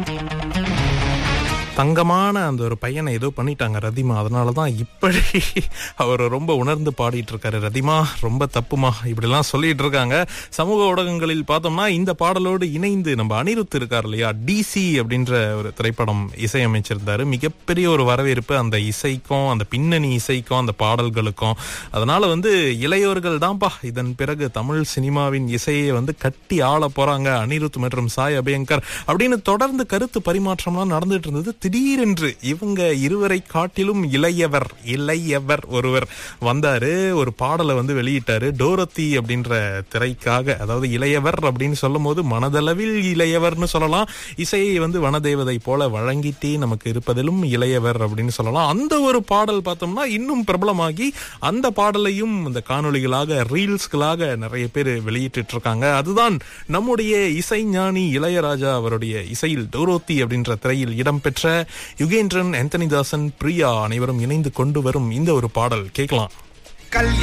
தங்கமான அந்த ஒரு பையனை ஏதோ பண்ணிட்டாங்க ரதிமா. அதனாலதான் இப்படி அவர் ரொம்ப உணர்ந்து பாடிட்டு இருக்காரு. ரதிமா ரொம்ப தப்புமா இப்படிலாம் சொல்லிட்டு இருக்காங்க சமூக ஊடகங்களில். பார்த்தோம்னா இந்த பாடலோடு இணைந்து நம்ம அனிருத் இருக்கார் இல்லையா, டிசி அப்படின்ற ஒரு திரைப்படம் இசையமைச்சிருந்தாரு. மிகப்பெரிய ஒரு வரவேற்பு அந்த இசைக்கும் அந்த பின்னணி இசைக்கும் அந்த பாடல்களுக்கும். அதனால இளையோர்கள் தான்ப்பா இதன் பிறகு தமிழ் சினிமாவின் இசையை கட்டி ஆள போறாங்க, அனிருத் மற்றும் சாய் அபயங்கர் அப்படின்னு தொடர்ந்து கருத்து பரிமாற்றம்லாம் நடந்துட்டு இருந்தது. திடீரென்று இவங்க இருவரை காட்டிலும் இளையவர் ஒருவர் வந்தாரு, ஒரு பாடலை வெளியிட்டாரு டோரத்தி அப்படின்ற திரைக்காக. அதாவது இளையவர் அப்படின்னு சொல்லும் போது மனதளவில் இளையவர்னு சொல்லலாம், இசையை வனதேவதை போல வழங்கிட்டே நமக்கு இருப்பதிலும் இளையவர் அப்படின்னு சொல்லலாம். அந்த ஒரு பாடல் பார்த்தோம்னா இன்னும் பிரபலமாகி அந்த பாடலையும் இந்த காணொளிகளாக ரீல்ஸ்களாக நிறைய பேர் வெளியிட்டு இருக்காங்க. அதுதான் நம்முடைய இசைஞானி இளையராஜா அவருடைய இசையில் டோரோத்தி அப்படின்ற திரையில் இடம்பெற்ற யுகேந்திரன், ஆந்தனிதாசன், பிரியா அனைவரும் இணைந்து கொண்டு வரும் இந்த ஒரு பாடல் கேட்கலாம்.